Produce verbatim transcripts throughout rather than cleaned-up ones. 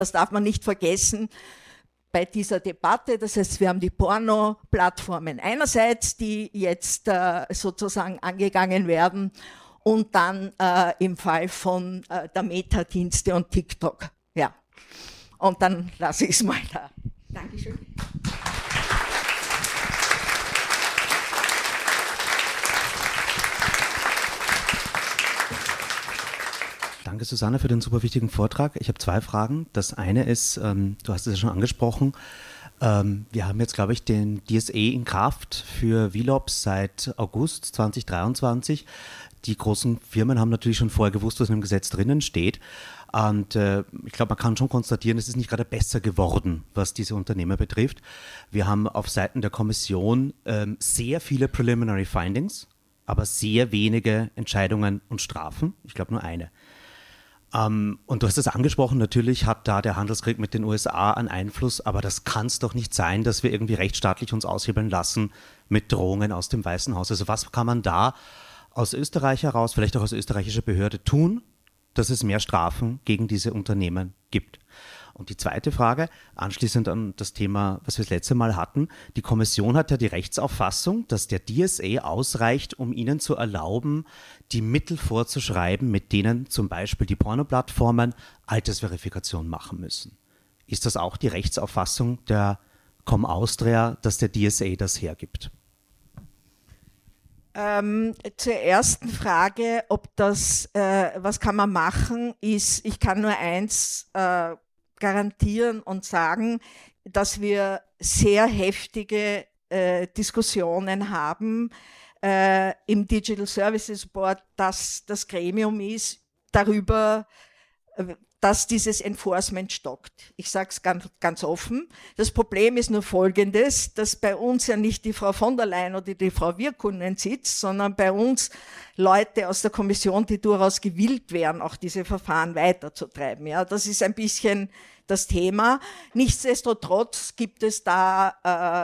Das darf man nicht vergessen bei dieser Debatte. Das heißt, wir haben die Porno-Plattformen einerseits, die jetzt äh, sozusagen angegangen werden, und dann äh, im Fall von äh, der Meta-Dienste und TikTok. Ja. Und dann lasse ich es mal da. Dankeschön. Danke, Susanne, für den super wichtigen Vortrag. Ich habe zwei Fragen. Das eine ist, ähm, du hast es ja schon angesprochen, ähm, wir haben jetzt, glaube ich, den D S A in Kraft für V LOPS seit August zwanzig dreiundzwanzig. Die großen Firmen haben natürlich schon vorher gewusst, was in dem Gesetz drinnen steht. Und äh, ich glaube, man kann schon konstatieren, es ist nicht gerade besser geworden, was diese Unternehmer betrifft. Wir haben auf Seiten der Kommission ähm, sehr viele Preliminary Findings, aber sehr wenige Entscheidungen und Strafen. Ich glaube nur eine. Um, und du hast es angesprochen, natürlich hat da der Handelskrieg mit den U S A einen Einfluss, aber das kann es doch nicht sein, dass wir irgendwie rechtsstaatlich uns aushebeln lassen mit Drohungen aus dem Weißen Haus. Also was kann man da aus Österreich heraus, vielleicht auch aus österreichischer Behörde tun, dass es mehr Strafen gegen diese Unternehmen gibt? Und die zweite Frage, anschließend an das Thema, was wir das letzte Mal hatten, die Kommission hat ja die Rechtsauffassung, dass der D S A ausreicht, um ihnen zu erlauben, die Mittel vorzuschreiben, mit denen zum Beispiel die Pornoplattformen Altersverifikation machen müssen. Ist das auch die Rechtsauffassung der Com Austria, dass der D S A das hergibt? Ähm, zur ersten Frage, ob das, äh, was kann man machen, ist, ich kann nur eins äh, garantieren und sagen, dass wir sehr heftige äh, Diskussionen haben äh, im Digital Services Board, das das Gremium ist, darüber, äh, dass dieses Enforcement stockt. Ich sage es ganz, ganz offen. Das Problem ist nur folgendes, dass bei uns ja nicht die Frau von der Leyen oder die Frau Virkkunen sitzt, sondern bei uns Leute aus der Kommission, die durchaus gewillt wären, auch diese Verfahren weiterzutreiben. Ja, das ist ein bisschen das Thema. Nichtsdestotrotz gibt es da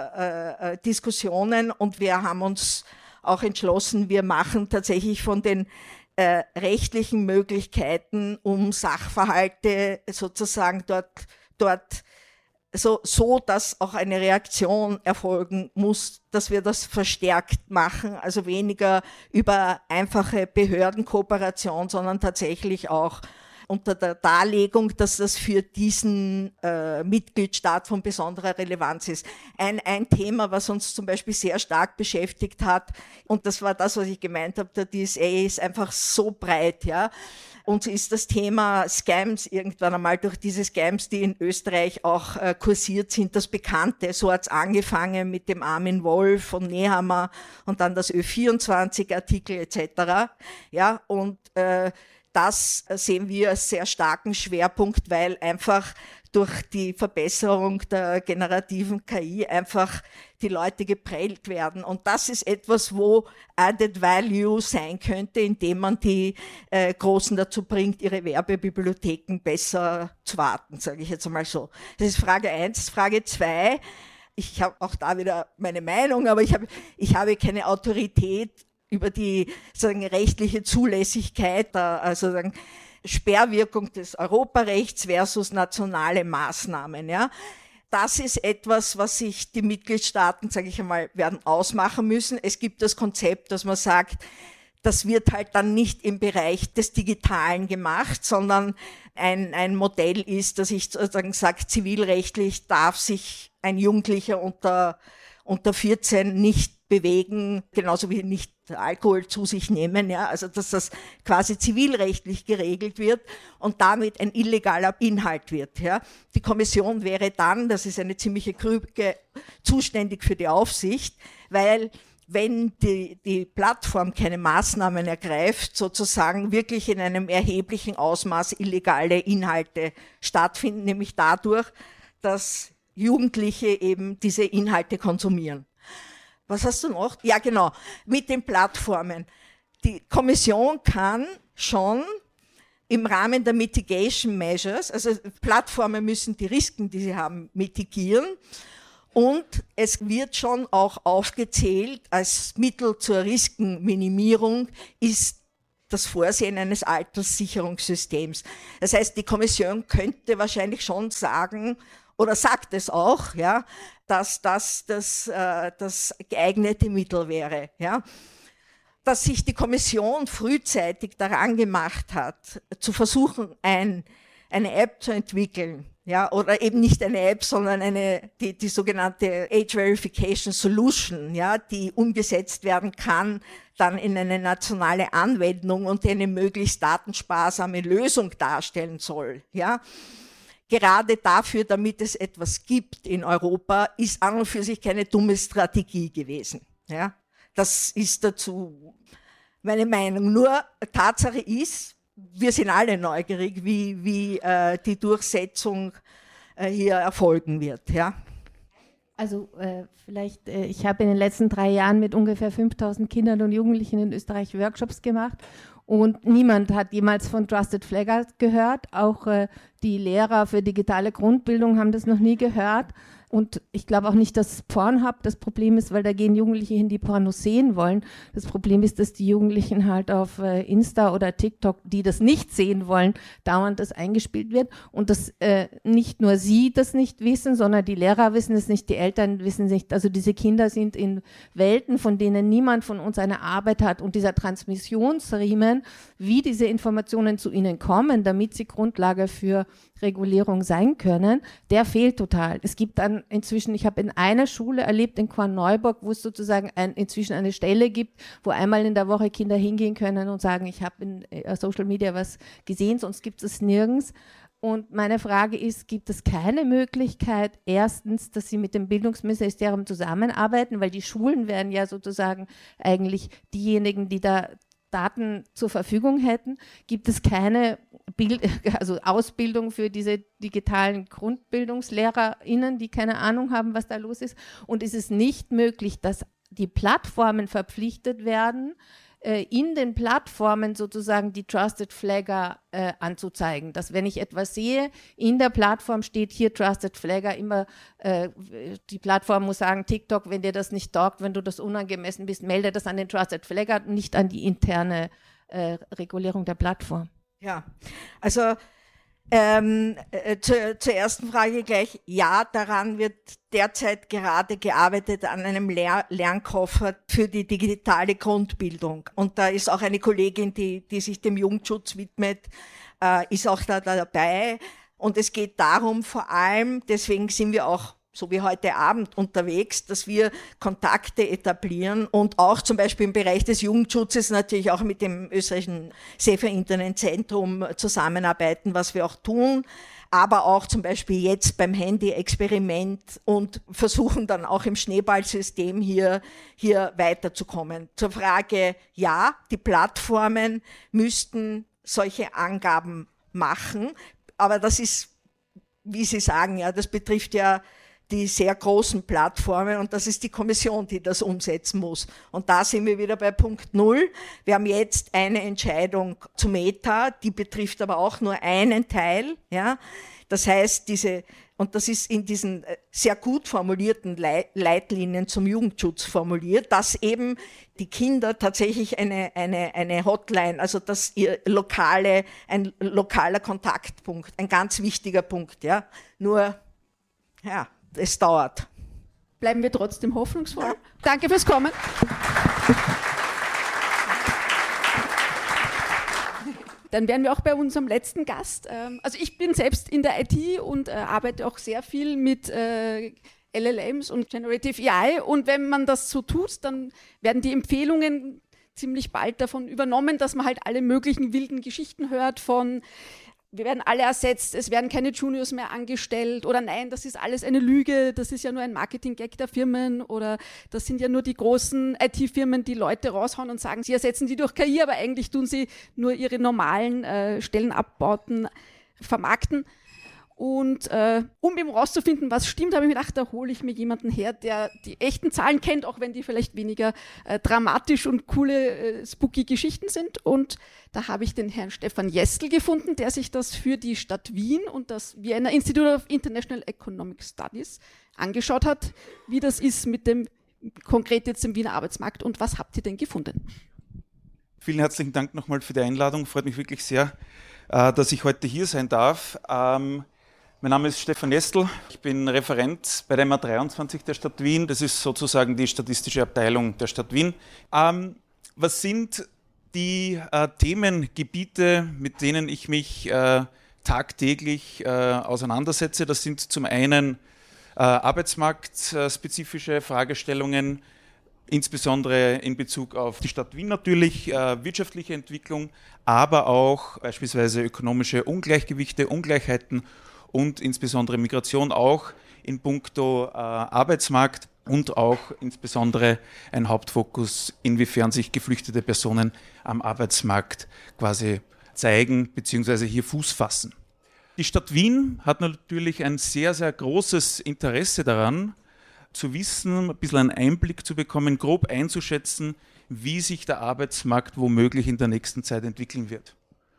äh, äh, Diskussionen und wir haben uns auch entschlossen, wir machen tatsächlich von den Äh, rechtlichen Möglichkeiten, um Sachverhalte sozusagen dort, dort so, so, dass auch eine Reaktion erfolgen muss, dass wir das verstärkt machen, also weniger über einfache Behördenkooperation, sondern tatsächlich auch unter der Darlegung, dass das für diesen äh, Mitgliedstaat von besonderer Relevanz ist. Ein, ein Thema, was uns zum Beispiel sehr stark beschäftigt hat, und das war das, was ich gemeint habe, der D S A ist einfach so breit, ja. Uns ist das Thema Scams irgendwann einmal durch diese Scams, die in Österreich auch äh, kursiert sind, das Bekannte. So hat's angefangen mit dem Armin Wolf von Nehammer und dann das Ö vierundzwanzig-Artikel et cetera. Ja, und äh, das sehen wir als sehr starken Schwerpunkt, weil einfach durch die Verbesserung der generativen K I einfach die Leute geprellt werden. Und das ist etwas, wo Added Value sein könnte, indem man die äh, Großen dazu bringt, ihre Werbebibliotheken besser zu warten, sage ich jetzt einmal so. Das ist Frage eins. Frage zwei, ich habe auch da wieder meine Meinung, aber ich habe, ich habe keine Autorität über die sagen, rechtliche Zulässigkeit, also sagen, Sperrwirkung des Europarechts versus nationale Maßnahmen. Ja. Das ist etwas, was sich die Mitgliedstaaten, sage ich einmal, werden ausmachen müssen. Es gibt das Konzept, dass man sagt, das wird halt dann nicht im Bereich des Digitalen gemacht, sondern ein, ein Modell ist, dass ich sozusagen sage, zivilrechtlich darf sich ein Jugendlicher unter, unter vierzehn nicht bewegen, genauso wie nicht Alkohol zu sich nehmen, ja, also dass das quasi zivilrechtlich geregelt wird und damit ein illegaler Inhalt wird, ja. Die Kommission wäre dann, das ist eine ziemliche Krüge, zuständig für die Aufsicht, weil wenn die, die Plattform keine Maßnahmen ergreift, sozusagen wirklich in einem erheblichen Ausmaß illegale Inhalte stattfinden, nämlich dadurch, dass Jugendliche eben diese Inhalte konsumieren. Was hast du noch? Ja, genau, mit den Plattformen. Die Kommission kann schon im Rahmen der Mitigation Measures, also Plattformen müssen die Risiken, die sie haben, mitigieren. Und es wird schon auch aufgezählt, als Mittel zur Riskenminimierung ist das Vorsehen eines Alterssicherungssystems. Das heißt, die Kommission könnte wahrscheinlich schon sagen, oder sagt es auch, ja, dass das das, äh, das geeignete Mittel wäre. Ja. Dass sich die Kommission frühzeitig daran gemacht hat, zu versuchen, ein, eine App zu entwickeln, ja, oder eben nicht eine App, sondern eine, die, die sogenannte Age Verification Solution, ja, die umgesetzt werden kann, dann in eine nationale Anwendung und die eine möglichst datensparsame Lösung darstellen soll, ja. Gerade dafür, damit es etwas gibt in Europa, ist an und für sich keine dumme Strategie gewesen. Ja? Das ist dazu meine Meinung. Nur Tatsache ist, wir sind alle neugierig, wie, wie äh, die Durchsetzung äh, hier erfolgen wird. Ja? Also äh, vielleicht, äh, ich habe in den letzten drei Jahren mit ungefähr fünftausend Kindern und Jugendlichen in Österreich Workshops gemacht. Und niemand hat jemals von Trusted Flagger gehört. Auch äh, die Lehrer für digitale Grundbildung haben das noch nie gehört. Und ich glaube auch nicht, dass Pornhub das Problem ist, weil da gehen Jugendliche hin, die Pornos sehen wollen. Das Problem ist, dass die Jugendlichen halt auf äh, Insta oder TikTok, die das nicht sehen wollen, dauernd das eingespielt wird. Und dass äh, nicht nur sie das nicht wissen, sondern die Lehrer wissen es nicht, die Eltern wissen es nicht. Also diese Kinder sind in Welten, von denen niemand von uns eine Arbeit hat. Und dieser Transmissionsriemen, wie diese Informationen zu ihnen kommen, damit sie Grundlage für Regulierung sein können, der fehlt total. Es gibt dann inzwischen, ich habe in einer Schule erlebt, in Korneuburg, wo es sozusagen ein, inzwischen eine Stelle gibt, wo einmal in der Woche Kinder hingehen können und sagen, ich habe in äh, Social Media was gesehen, sonst gibt es nirgends. Und meine Frage ist, gibt es keine Möglichkeit, erstens, dass Sie mit dem Bildungsministerium zusammenarbeiten, weil die Schulen wären ja sozusagen eigentlich diejenigen, die da Daten zur Verfügung hätten, gibt es keine Bild, also Ausbildung für diese digitalen GrundbildungslehrerInnen, die keine Ahnung haben, was da los ist. Und ist es nicht möglich, dass die Plattformen verpflichtet werden, äh, in den Plattformen sozusagen die Trusted Flagger äh, anzuzeigen. Dass wenn ich etwas sehe, in der Plattform steht hier Trusted Flagger, immer äh, die Plattform muss sagen, TikTok, wenn dir das nicht taugt, wenn du das unangemessen bist, melde das an den Trusted Flagger, nicht an die interne äh, Regulierung der Plattform. Ja, also ähm, äh, zur, zur ersten Frage gleich, ja, daran wird derzeit gerade gearbeitet an einem Lehr- Lernkoffer für die digitale Grundbildung. Und da ist auch eine Kollegin, die, die sich dem Jugendschutz widmet, äh, ist auch da, da dabei. Und es geht darum vor allem, deswegen sind wir auch so wie heute Abend unterwegs, dass wir Kontakte etablieren und auch zum Beispiel im Bereich des Jugendschutzes natürlich auch mit dem österreichischen Safer Internet Zentrum zusammenarbeiten, was wir auch tun, aber auch zum Beispiel jetzt beim Handy-Experiment und versuchen dann auch im Schneeballsystem hier, hier weiterzukommen. Zur Frage, ja, die Plattformen müssten solche Angaben machen, aber das ist, wie Sie sagen, ja, das betrifft ja die sehr großen Plattformen und das ist die Kommission, die das umsetzen muss. Und da sind wir wieder bei Punkt Null. Wir haben jetzt eine Entscheidung zu Meta, die betrifft aber auch nur einen Teil. Ja, das heißt, diese, und das ist in diesen sehr gut formulierten Leitlinien zum Jugendschutz formuliert, dass eben die Kinder tatsächlich eine, eine, eine Hotline, also dass ihr lokale, ein lokaler Kontaktpunkt, ein ganz wichtiger Punkt, ja. Nur, ja, es dauert. Bleiben wir trotzdem hoffnungsvoll. Ja. Danke fürs Kommen. Dann wären wir auch bei unserem letzten Gast. Also ich bin selbst in der I T und arbeite auch sehr viel mit L L Ms und Generative A I. Und wenn man das so tut, dann werden die Empfehlungen ziemlich bald davon übernommen, dass man halt alle möglichen wilden Geschichten hört von wir werden alle ersetzt, es werden keine Juniors mehr angestellt oder nein, das ist alles eine Lüge, das ist ja nur ein Marketing-Gag der Firmen oder das sind ja nur die großen I T-Firmen, die Leute raushauen und sagen, sie ersetzen die durch K I, aber eigentlich tun sie nur ihre normalen äh, Stellenabbauten vermarkten. Und äh, um eben rauszufinden, was stimmt, habe ich mir gedacht, da hole ich mir jemanden her, der die echten Zahlen kennt, auch wenn die vielleicht weniger äh, dramatisch und coole, äh, spooky Geschichten sind. Und da habe ich den Herrn Stefan Jestl gefunden, der sich das für die Stadt Wien und das Vienna Institute of International Economic Studies angeschaut hat, wie das ist mit dem, konkret jetzt im Wiener Arbeitsmarkt und was habt ihr denn gefunden? Vielen herzlichen Dank nochmal für die Einladung. Freut mich wirklich sehr, dass ich heute hier sein darf. Mein Name ist Stefan Jestl. Ich bin Referent bei der M A dreiundzwanzig der Stadt Wien. Das ist sozusagen die statistische Abteilung der Stadt Wien. Was sind die Themengebiete, mit denen ich mich tagtäglich auseinandersetze? Das sind zum einen arbeitsmarktspezifische Fragestellungen, insbesondere in Bezug auf die Stadt Wien natürlich, äh, wirtschaftliche Entwicklung, aber auch beispielsweise ökonomische Ungleichgewichte, Ungleichheiten und insbesondere Migration auch in puncto äh, Arbeitsmarkt und auch insbesondere ein Hauptfokus, inwiefern sich geflüchtete Personen am Arbeitsmarkt quasi zeigen bzw. hier Fuß fassen. Die Stadt Wien hat natürlich ein sehr, sehr großes Interesse daran, zu wissen, ein bisschen einen Einblick zu bekommen, grob einzuschätzen, wie sich der Arbeitsmarkt womöglich in der nächsten Zeit entwickeln wird.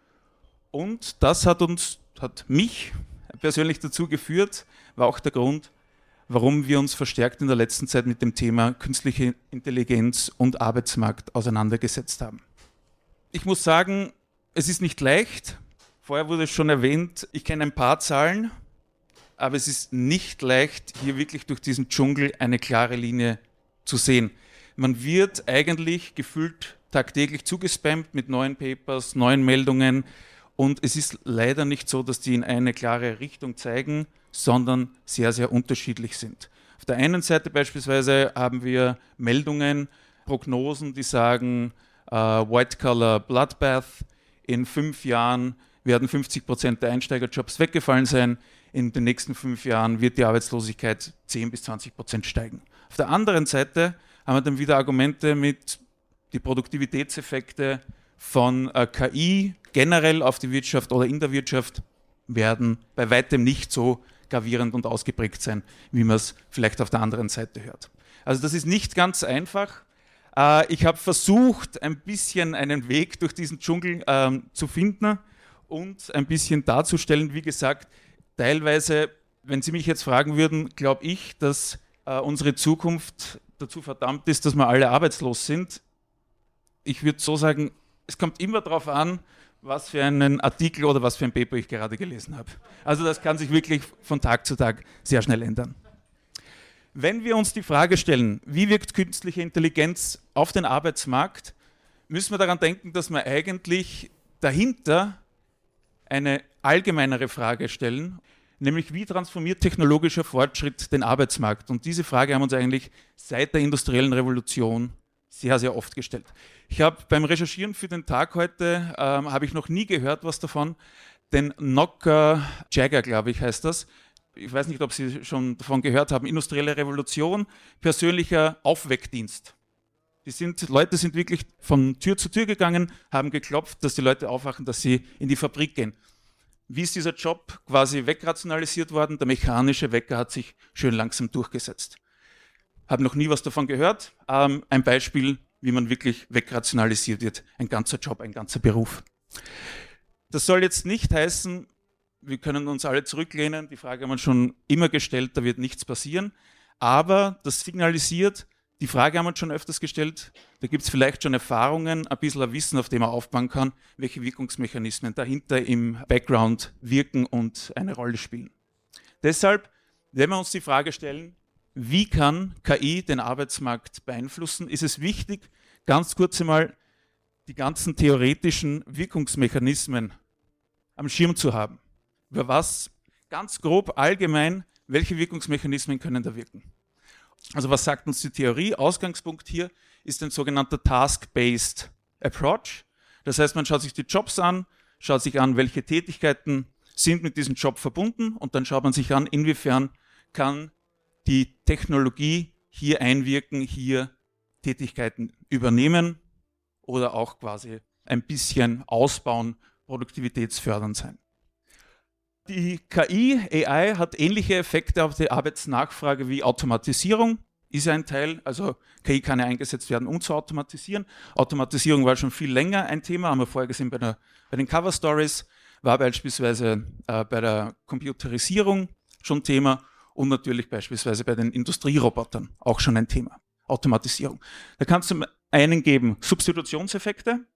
Und das hat uns, hat mich persönlich dazu geführt, war auch der Grund, warum wir uns verstärkt in der letzten Zeit mit dem Thema künstliche Intelligenz und Arbeitsmarkt auseinandergesetzt haben. Ich muss sagen, es ist nicht leicht. Vorher wurde es schon erwähnt, ich kenne ein paar Zahlen, aber es ist nicht leicht, hier wirklich durch diesen Dschungel eine klare Linie zu sehen. Man wird eigentlich gefühlt tagtäglich zugespammt mit neuen Papers, neuen Meldungen und es ist leider nicht so, dass die in eine klare Richtung zeigen, sondern sehr, sehr unterschiedlich sind. Auf der einen Seite beispielsweise haben wir Meldungen, Prognosen, die sagen, uh, White-Collar Bloodbath, in fünf Jahren werden fünfzig Prozent der Einsteigerjobs weggefallen sein. In den nächsten fünf Jahren wird die Arbeitslosigkeit zehn bis zwanzig Prozent steigen. Auf der anderen Seite haben wir dann wieder Argumente mit die Produktivitätseffekte von äh, K I generell auf die Wirtschaft oder in der Wirtschaft werden bei weitem nicht so gravierend und ausgeprägt sein, wie man es vielleicht auf der anderen Seite hört. Also das ist nicht ganz einfach. Äh, ich habe versucht, ein bisschen einen Weg durch diesen Dschungel äh, zu finden und ein bisschen darzustellen, wie gesagt, teilweise, wenn Sie mich jetzt fragen würden, glaube ich, dass äh, unsere Zukunft dazu verdammt ist, dass wir alle arbeitslos sind. Ich würde so sagen, es kommt immer darauf an, was für einen Artikel oder was für ein Paper ich gerade gelesen habe. Also das kann sich wirklich von Tag zu Tag sehr schnell ändern. Wenn wir uns die Frage stellen, wie wirkt künstliche Intelligenz auf den Arbeitsmarkt, müssen wir daran denken, dass wir eigentlich dahinter eine allgemeinere Frage stellen, nämlich wie transformiert technologischer Fortschritt den Arbeitsmarkt? Und diese Frage haben wir uns eigentlich seit der industriellen Revolution sehr, sehr oft gestellt. Ich habe beim Recherchieren für den Tag heute, ähm, habe ich noch nie gehört was davon, den Knocker Jagger, glaube ich, heißt das. Ich weiß nicht, ob Sie schon davon gehört haben, industrielle Revolution, persönlicher Aufweckdienst. Die sind, Leute sind wirklich von Tür zu Tür gegangen, haben geklopft, dass die Leute aufwachen, dass sie in die Fabrik gehen. Wie ist dieser Job quasi wegrationalisiert worden? Der mechanische Wecker hat sich schön langsam durchgesetzt. Habe noch nie was davon gehört. Ähm, ein Beispiel, wie man wirklich wegrationalisiert wird. Ein ganzer Job, ein ganzer Beruf. Das soll jetzt nicht heißen, wir können uns alle zurücklehnen. Die Frage haben wir schon immer gestellt, da wird nichts passieren. Aber das signalisiert, die Frage haben wir uns schon öfters gestellt, da gibt es vielleicht schon Erfahrungen, ein bisschen ein Wissen, auf dem man aufbauen kann, welche Wirkungsmechanismen dahinter im Background wirken und eine Rolle spielen. Deshalb, wenn wir uns die Frage stellen, wie kann K I den Arbeitsmarkt beeinflussen, ist es wichtig, ganz kurz einmal die ganzen theoretischen Wirkungsmechanismen am Schirm zu haben. Über was, ganz grob allgemein, welche Wirkungsmechanismen können da wirken? Also was sagt uns die Theorie? Ausgangspunkt hier ist ein sogenannter Task-Based Approach. Das heißt, man schaut sich die Jobs an, schaut sich an, welche Tätigkeiten sind mit diesem Job verbunden und dann schaut man sich an, inwiefern kann die Technologie hier einwirken, hier Tätigkeiten übernehmen oder auch quasi ein bisschen ausbauen, produktivitätsfördernd sein. Die K I, A I, hat ähnliche Effekte auf die Arbeitsnachfrage wie Automatisierung, ist ein Teil, also K I kann ja eingesetzt werden, um zu automatisieren. Automatisierung war schon viel länger ein Thema, haben wir vorher gesehen bei, der, bei den Cover Stories, war beispielsweise äh, bei der Computerisierung schon Thema und natürlich beispielsweise bei den Industrierobotern auch schon ein Thema, Automatisierung. Da kann es zum einen geben Substitutionseffekte,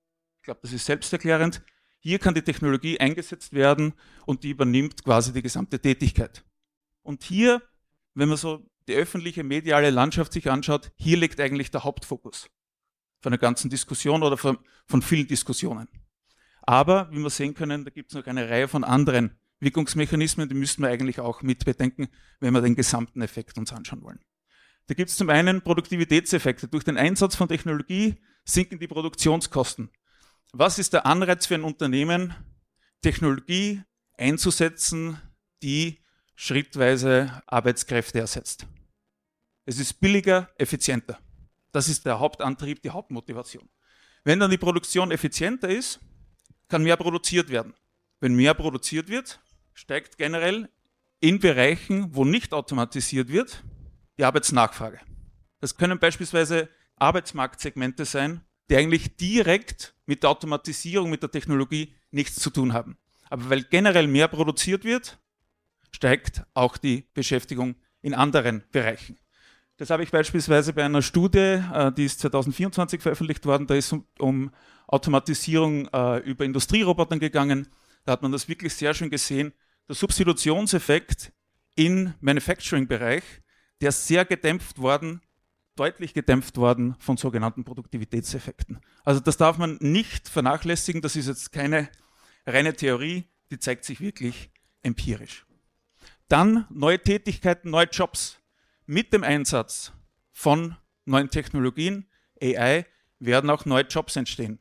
Ich glaube, das ist selbsterklärend. Hier kann die Technologie eingesetzt werden und die übernimmt quasi die gesamte Tätigkeit. Und hier, wenn man so die öffentliche mediale Landschaft sich anschaut, hier liegt eigentlich der Hauptfokus von der ganzen Diskussion oder von, von vielen Diskussionen. Aber, wie wir sehen können, da gibt es noch eine Reihe von anderen Wirkungsmechanismen, die müssten wir eigentlich auch mit bedenken, wenn wir den gesamten Effekt uns anschauen wollen. Da gibt es zum einen Produktivitätseffekte. Durch den Einsatz von Technologie sinken die Produktionskosten. Was ist der Anreiz für ein Unternehmen, Technologie einzusetzen, die schrittweise Arbeitskräfte ersetzt? Es ist billiger, effizienter. Das ist der Hauptantrieb, die Hauptmotivation. Wenn dann die Produktion effizienter ist, kann mehr produziert werden. Wenn mehr produziert wird, steigt generell in Bereichen, wo nicht automatisiert wird, die Arbeitsnachfrage. Das können beispielsweise Arbeitsmarktsegmente sein, die eigentlich direkt mit der Automatisierung, mit der Technologie nichts zu tun haben. Aber weil generell mehr produziert wird, steigt auch die Beschäftigung in anderen Bereichen. Das habe ich beispielsweise bei einer Studie, die ist zwanzig vierundzwanzig veröffentlicht worden, da ist es um, um Automatisierung äh, über Industrierobotern gegangen. Da hat man das wirklich sehr schön gesehen. Der Substitutionseffekt im Manufacturing-Bereich, der ist sehr gedämpft worden, deutlich gedämpft worden von sogenannten Produktivitätseffekten. Also das darf man nicht vernachlässigen, das ist jetzt keine reine Theorie, die zeigt sich wirklich empirisch. Dann neue Tätigkeiten, neue Jobs. Mit dem Einsatz von neuen Technologien, A I, werden auch neue Jobs entstehen.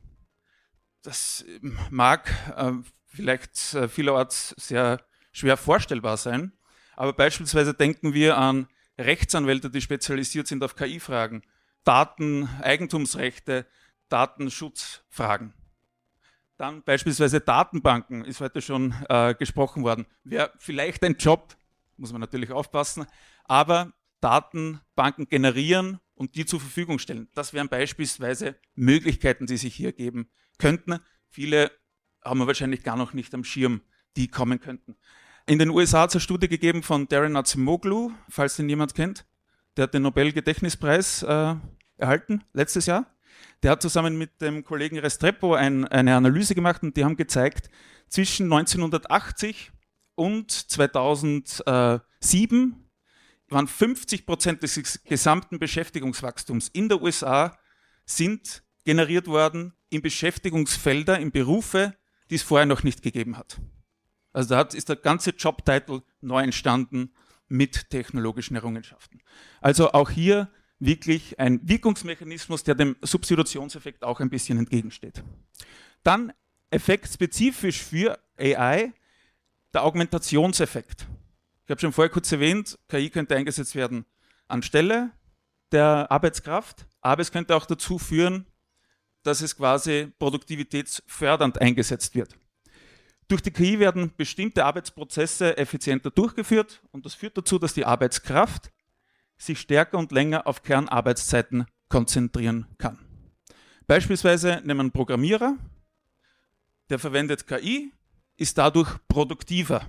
Das mag äh, vielleicht äh, vielerorts sehr schwer vorstellbar sein, aber beispielsweise denken wir an Rechtsanwälte, die spezialisiert sind auf K I-Fragen, Daten, Eigentumsrechte, Datenschutzfragen. Dann beispielsweise Datenbanken, ist heute schon äh, gesprochen worden. Wäre vielleicht ein Job, muss man natürlich aufpassen, aber Datenbanken generieren und die zur Verfügung stellen. Das wären beispielsweise Möglichkeiten, die sich hier geben könnten. Viele haben wir wahrscheinlich gar noch nicht am Schirm, die kommen könnten. In den U S A hat es eine Studie gegeben von Darren Acemoglu, falls den jemand kennt. Der hat den Nobel-Gedächtnispreis äh, erhalten, letztes Jahr. Der hat zusammen mit dem Kollegen Restrepo ein, eine Analyse gemacht und die haben gezeigt, zwischen neunzehnhundertachtzig und zweitausendsieben waren fünfzig Prozent des gesamten Beschäftigungswachstums in der U S A sind generiert worden in Beschäftigungsfelder, in Berufe, die es vorher noch nicht gegeben hat. Also da hat, ist der ganze Jobtitel neu entstanden mit technologischen Errungenschaften. Also auch hier wirklich ein Wirkungsmechanismus, der dem Substitutionseffekt auch ein bisschen entgegensteht. Dann effektspezifisch für A I, der Augmentationseffekt. Ich habe schon vorher kurz erwähnt, K I könnte eingesetzt werden anstelle der Arbeitskraft, aber es könnte auch dazu führen, dass es quasi produktivitätsfördernd eingesetzt wird. Durch die K I werden bestimmte Arbeitsprozesse effizienter durchgeführt und das führt dazu, dass die Arbeitskraft sich stärker und länger auf Kernarbeitszeiten konzentrieren kann. Beispielsweise nehmen wir einen Programmierer, der verwendet K I, ist dadurch produktiver.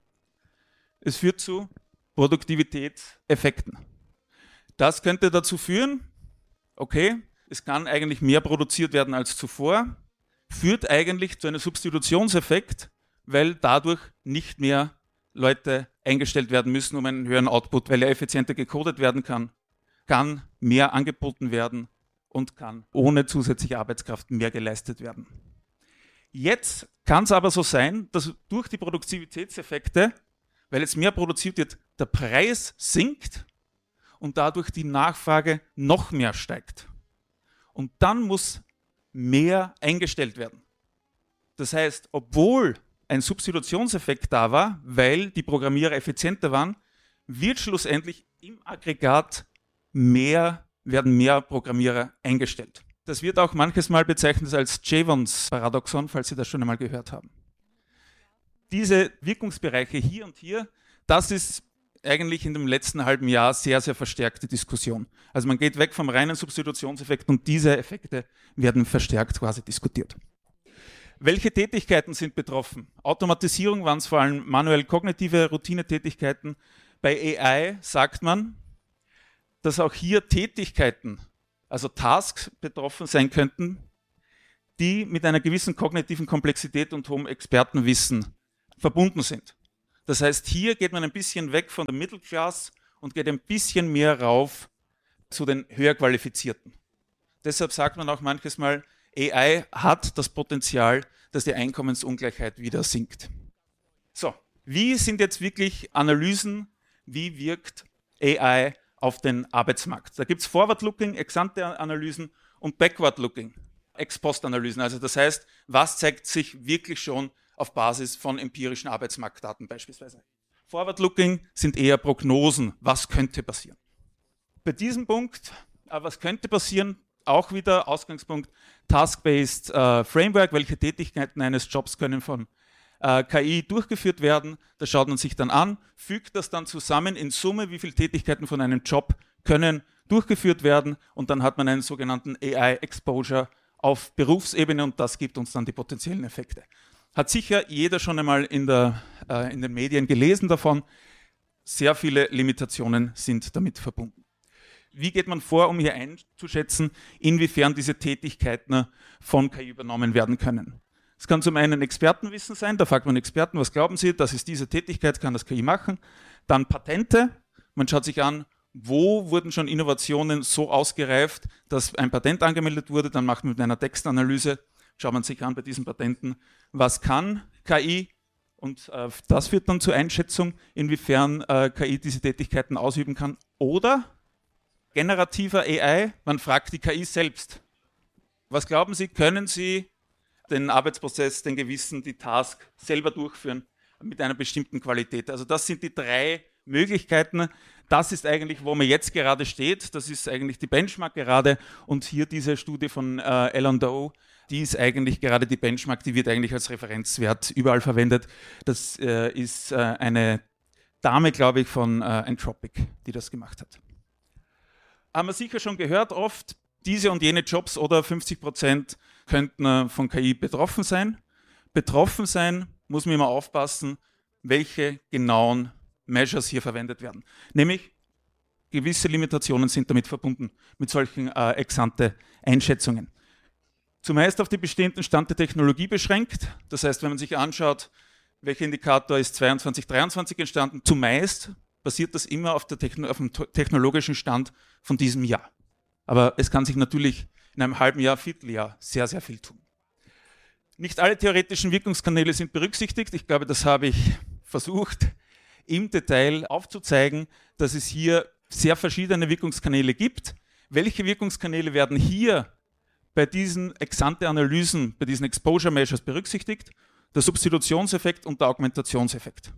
Es führt zu Produktivitätseffekten. Das könnte dazu führen, okay, es kann eigentlich mehr produziert werden als zuvor, führt eigentlich zu einem Substitutionseffekt, weil dadurch nicht mehr Leute eingestellt werden müssen, um einen höheren Output, weil er effizienter gecodet werden kann, kann mehr angeboten werden und kann ohne zusätzliche Arbeitskraft mehr geleistet werden. Jetzt kann es aber so sein, dass durch die Produktivitätseffekte, weil jetzt mehr produziert wird, der Preis sinkt und dadurch die Nachfrage noch mehr steigt. Und dann muss mehr eingestellt werden. Das heißt, obwohl ein Substitutionseffekt da war, weil die Programmierer effizienter waren, wird schlussendlich im Aggregat mehr, werden mehr Programmierer eingestellt. Das wird auch manches Mal bezeichnet als Jevons Paradoxon, falls Sie das schon einmal gehört haben. Diese Wirkungsbereiche hier und hier, das ist eigentlich in dem letzten halben Jahr sehr, sehr verstärkte Diskussion. Also man geht weg vom reinen Substitutionseffekt und diese Effekte werden verstärkt quasi diskutiert. Welche Tätigkeiten sind betroffen? Automatisierung waren es vor allem manuell kognitive Routinetätigkeiten. Bei A I sagt man, dass auch hier Tätigkeiten, also Tasks betroffen sein könnten, die mit einer gewissen kognitiven Komplexität und hohem Expertenwissen verbunden sind. Das heißt, hier geht man ein bisschen weg von der Middle Class und geht ein bisschen mehr rauf zu den höher Qualifizierten. Deshalb sagt man auch manches Mal, A I hat das Potenzial, dass die Einkommensungleichheit wieder sinkt. So, wie sind jetzt wirklich Analysen, wie wirkt A I auf den Arbeitsmarkt? Da gibt es Forward-Looking, Ex-ante-Analysen und Backward-Looking, Ex-Post-Analysen. Also das heißt, was zeigt sich wirklich schon auf Basis von empirischen Arbeitsmarktdaten beispielsweise. Forward-Looking sind eher Prognosen, was könnte passieren. Bei diesem Punkt, äh, was könnte passieren, auch wieder Ausgangspunkt Task-Based äh, Framework, welche Tätigkeiten eines Jobs können von äh, K I durchgeführt werden. Da schaut man sich dann an, fügt das dann zusammen in Summe, wie viele Tätigkeiten von einem Job können durchgeführt werden und dann hat man einen sogenannten A I-Exposure auf Berufsebene und das gibt uns dann die potenziellen Effekte. Hat sicher jeder schon einmal in, der, äh, in den Medien gelesen davon. Sehr viele Limitationen sind damit verbunden. Wie geht man vor, um hier einzuschätzen, inwiefern diese Tätigkeiten von K I übernommen werden können? Es kann zum einen Expertenwissen sein, da fragt man Experten, was glauben Sie, das ist diese Tätigkeit, kann das K I machen? Dann Patente, man schaut sich an, wo wurden schon Innovationen so ausgereift, dass ein Patent angemeldet wurde, dann macht man mit einer Textanalyse, schaut man sich an bei diesen Patenten, was kann K I? Und äh, das führt dann zur Einschätzung, inwiefern äh, K I diese Tätigkeiten ausüben kann. Oder generativer A I, man fragt die K I selbst. Was glauben Sie, können Sie den Arbeitsprozess, den gewissen, die Task selber durchführen mit einer bestimmten Qualität? Also das sind die drei Möglichkeiten. Das ist eigentlich, wo man jetzt gerade steht. Das ist eigentlich die Benchmark gerade. Und hier diese Studie von äh, Alan Doe, die ist eigentlich gerade die Benchmark, die wird eigentlich als Referenzwert überall verwendet. Das äh, ist äh, eine Dame, glaube ich, von äh, Anthropic, die das gemacht hat. Haben wir sicher schon gehört oft, diese und jene Jobs oder fünfzig Prozent könnten von K I betroffen sein. Betroffen sein muss man immer aufpassen, welche genauen Measures hier verwendet werden. Nämlich gewisse Limitationen sind damit verbunden, mit solchen äh, Ex-ante-Einschätzungen. Zumeist auf die bestehenden Stand der Technologie beschränkt. Das heißt, wenn man sich anschaut, welcher Indikator ist zweiundzwanzig dreiundzwanzig entstanden, zumeist basiert das immer auf, der Techno- auf dem technologischen Stand von diesem Jahr. Aber es kann sich natürlich in einem halben Jahr, Vierteljahr sehr, sehr viel tun. Nicht alle theoretischen Wirkungskanäle sind berücksichtigt. Ich glaube, das habe ich versucht im Detail aufzuzeigen, dass es hier sehr verschiedene Wirkungskanäle gibt. Welche Wirkungskanäle werden hier bei diesen Ex-ante-Analysen, bei diesen Exposure-Measures berücksichtigt? Der Substitutionseffekt und der Augmentationseffekt.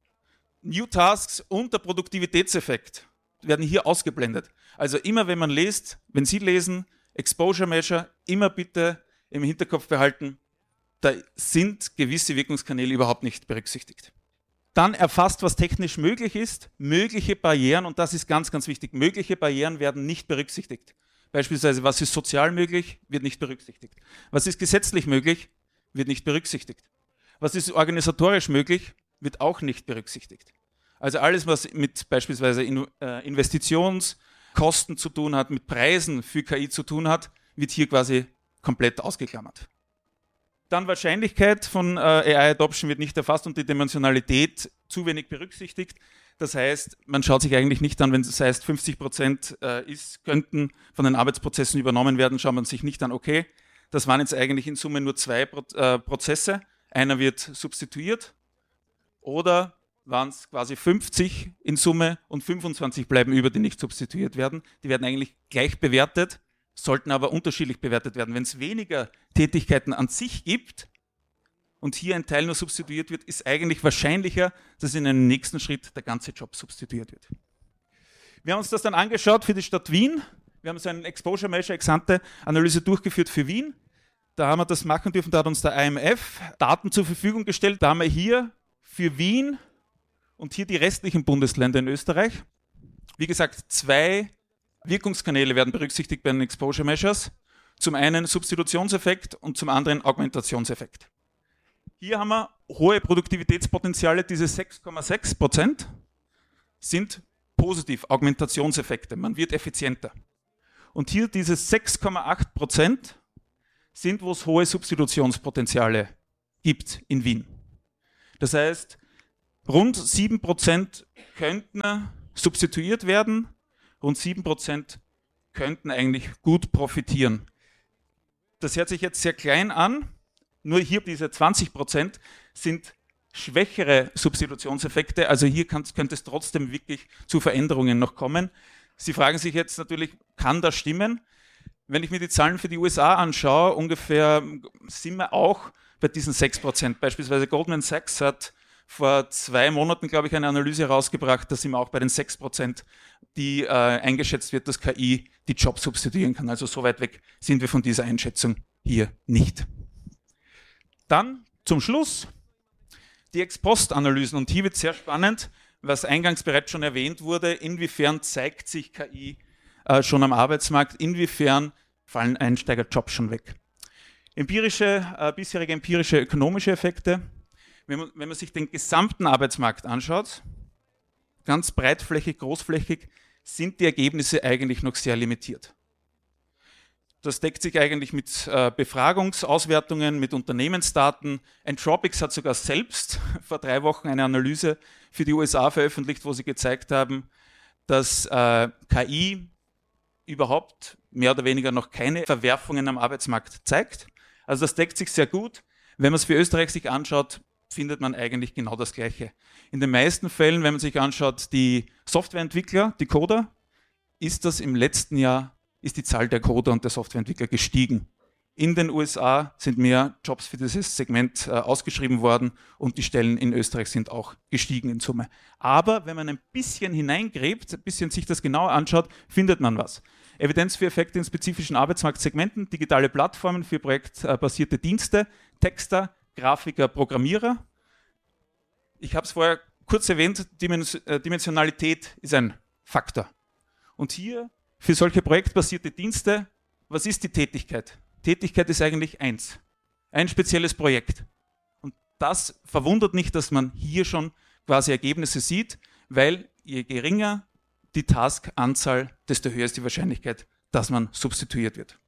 New Tasks und der Produktivitätseffekt werden hier ausgeblendet. Also immer wenn man liest, wenn Sie lesen, Exposure Measure, immer bitte im Hinterkopf behalten, da sind gewisse Wirkungskanäle überhaupt nicht berücksichtigt. Dann erfasst, was technisch möglich ist, mögliche Barrieren, und das ist ganz, ganz wichtig, mögliche Barrieren werden nicht berücksichtigt. Beispielsweise, was ist sozial möglich, wird nicht berücksichtigt. Was ist gesetzlich möglich, wird nicht berücksichtigt. Was ist organisatorisch möglich, wird auch nicht berücksichtigt. Also alles, was mit beispielsweise Investitionskosten zu tun hat, mit Preisen für K I zu tun hat, wird hier quasi komplett ausgeklammert. Dann Wahrscheinlichkeit von äh, A I-Adoption wird nicht erfasst und die Dimensionalität zu wenig berücksichtigt. Das heißt, man schaut sich eigentlich nicht an, wenn es heißt, fünfzig Prozent äh, ist, könnten von den Arbeitsprozessen übernommen werden, schaut man sich nicht an, okay, das waren jetzt eigentlich in Summe nur zwei Pro äh, Prozesse, einer wird substituiert oder waren es quasi fünfzig in Summe und fünfundzwanzig bleiben über, die nicht substituiert werden. Die werden eigentlich gleich bewertet, sollten aber unterschiedlich bewertet werden. Wenn es weniger Tätigkeiten an sich gibt und hier ein Teil nur substituiert wird, ist eigentlich wahrscheinlicher, dass in einem nächsten Schritt der ganze Job substituiert wird. Wir haben uns das dann angeschaut für die Stadt Wien. Wir haben so eine Exposure Measure Ex-ante Analyse durchgeführt für Wien. Da haben wir das machen dürfen, da hat uns der I M F Daten zur Verfügung gestellt. Da haben wir hier für Wien und hier die restlichen Bundesländer in Österreich. Wie gesagt, zwei Wirkungskanäle werden berücksichtigt bei den Exposure Measures. Zum einen Substitutionseffekt und zum anderen Augmentationseffekt. Hier haben wir hohe Produktivitätspotenziale, diese sechs Komma sechs Prozent sind positiv, Augmentationseffekte, man wird effizienter. Und hier diese sechs Komma acht Prozent sind, wo es hohe Substitutionspotenziale gibt in Wien. Das heißt, rund sieben Prozent könnten substituiert werden, rund sieben Prozent könnten eigentlich gut profitieren. Das hört sich jetzt sehr klein an, nur hier diese zwanzig Prozent sind schwächere Substitutionseffekte, also hier kann, könnte es trotzdem wirklich zu Veränderungen noch kommen. Sie fragen sich jetzt natürlich, kann das stimmen? Wenn ich mir die Zahlen für die U S A anschaue, ungefähr sind wir auch bei diesen sechs Prozent. Beispielsweise Goldman Sachs hat vor zwei Monaten, glaube ich, eine Analyse herausgebracht, da sind wir auch bei den sechs Prozent, die äh, eingeschätzt wird, dass K I die Jobs substituieren kann. Also so weit weg sind wir von dieser Einschätzung hier nicht. Dann zum Schluss die Ex-Post-Analysen. Und hier wird sehr spannend, was eingangs bereits schon erwähnt wurde, inwiefern zeigt sich K I äh, schon am Arbeitsmarkt, inwiefern fallen Einsteigerjobs schon weg. Empirische, äh, bisherige empirische ökonomische Effekte. Wenn man, wenn man sich den gesamten Arbeitsmarkt anschaut, ganz breitflächig, großflächig, sind die Ergebnisse eigentlich noch sehr limitiert. Das deckt sich eigentlich mit äh, Befragungsauswertungen, mit Unternehmensdaten. Anthropics hat sogar selbst vor drei Wochen eine Analyse für die U S A veröffentlicht, wo sie gezeigt haben, dass äh, K I überhaupt mehr oder weniger noch keine Verwerfungen am Arbeitsmarkt zeigt. Also das deckt sich sehr gut. Wenn man es für Österreich sich anschaut, findet man eigentlich genau das Gleiche. In den meisten Fällen, wenn man sich anschaut, die Softwareentwickler, die Coder, ist das im letzten Jahr ist die Zahl der Coder und der Softwareentwickler gestiegen. In den U S A sind mehr Jobs für dieses Segment äh, ausgeschrieben worden und die Stellen in Österreich sind auch gestiegen in Summe. Aber wenn man ein bisschen hineingräbt, ein bisschen sich das genauer anschaut, findet man was. Evidenz für Effekte in spezifischen Arbeitsmarktsegmenten, digitale Plattformen für projektbasierte Dienste, Texter, Grafiker, Programmierer. Ich habe es vorher kurz erwähnt, Dimens- äh, Dimensionalität ist ein Faktor. Und hier für solche projektbasierte Dienste, was ist die Tätigkeit? Tätigkeit ist eigentlich eins, ein spezielles Projekt. Und das verwundert nicht, dass man hier schon quasi Ergebnisse sieht, weil je geringer die Taskanzahl, desto höher ist die Wahrscheinlichkeit, dass man substituiert wird.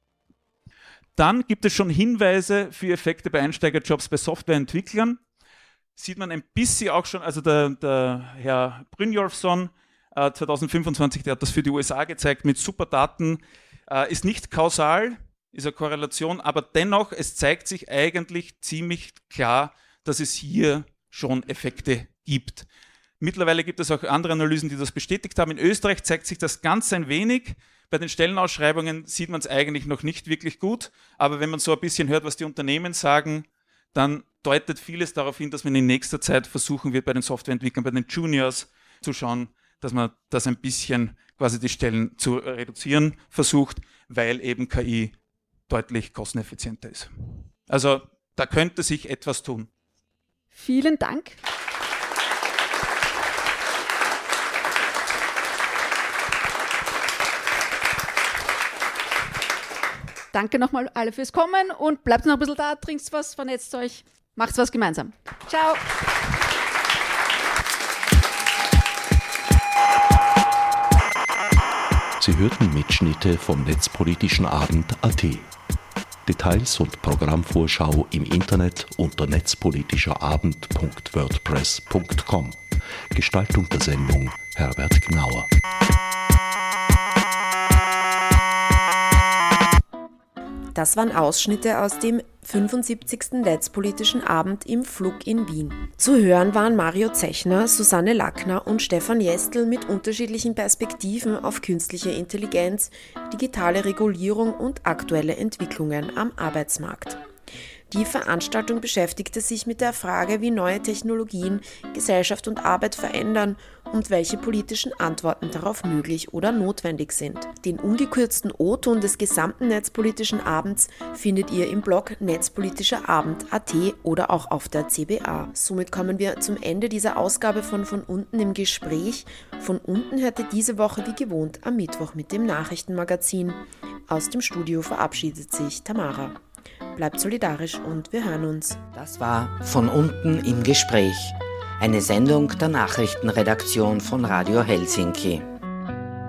Dann gibt es schon Hinweise für Effekte bei Einsteigerjobs bei Softwareentwicklern. Sieht man ein bisschen auch schon, also der, der Herr Brynjolfsson, äh, zwanzig fünfundzwanzig, der hat das für die U S A gezeigt mit Superdaten, äh, ist nicht kausal, ist eine Korrelation, aber dennoch, es zeigt sich eigentlich ziemlich klar, dass es hier schon Effekte gibt. Mittlerweile gibt es auch andere Analysen, die das bestätigt haben. In Österreich zeigt sich das ganz ein wenig. Bei den Stellenausschreibungen sieht man es eigentlich noch nicht wirklich gut, aber wenn man so ein bisschen hört, was die Unternehmen sagen, dann deutet vieles darauf hin, dass man in nächster Zeit versuchen wird, bei den Softwareentwicklern, bei den Juniors zu schauen, dass man das ein bisschen quasi die Stellen zu reduzieren versucht, weil eben K I deutlich kosteneffizienter ist. Also da könnte sich etwas tun. Vielen Dank. Danke nochmal alle fürs Kommen und bleibt noch ein bisschen da, trinkt was, vernetzt euch, macht was gemeinsam. Ciao. Sie hörten Mitschnitte vom Netzpolitischen Abend Punkt a t. Details und Programmvorschau im Internet unter netzpolitischerabend punkt wordpress punkt com. Gestaltung der Sendung Herbert Gnauer. Das waren Ausschnitte aus dem fünfundsiebzigsten Netzpolitischen Abend im F L U G in Wien. Zu hören waren Mario Zechner, Susanne Lackner und Stefan Jestl mit unterschiedlichen Perspektiven auf künstliche Intelligenz, digitale Regulierung und aktuelle Entwicklungen am Arbeitsmarkt. Die Veranstaltung beschäftigte sich mit der Frage, wie neue Technologien Gesellschaft und Arbeit verändern und welche politischen Antworten darauf möglich oder notwendig sind. Den ungekürzten O-Ton des gesamten Netzpolitischen Abends findet ihr im Blog netzpolitischerabend punkt a t oder auch auf der C B A. Somit kommen wir zum Ende dieser Ausgabe von Von unten im Gespräch. Von unten hörte diese Woche wie gewohnt am Mittwoch mit dem Nachrichtenmagazin. Aus dem Studio verabschiedet sich Tamara. Bleibt solidarisch und wir hören uns. Das war Von unten im Gespräch, eine Sendung der Nachrichtenredaktion von Radio Helsinki.